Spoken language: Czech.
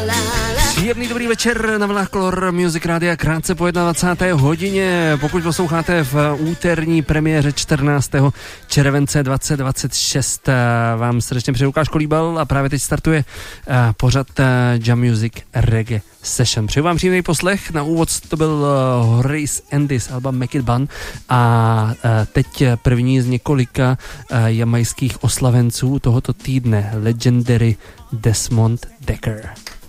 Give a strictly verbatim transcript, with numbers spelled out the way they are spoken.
Příjemný dobrý večer na vlnách Color Music Rádia krátce po dvacáté jedné hodině. Pokud posloucháte v úterní premiéře čtrnáctého července dvacet dvacet šest, vám srdečně přeji Lukáš Kolíbal a právě teď startuje pořad Jam Music Reggae Session. Přeju vám příjemný poslech. Na úvod to byl Horace Andy Alba Make It Bun a teď první z několika jamajských oslavenců tohoto týdne, Legendary Desmond Dekker.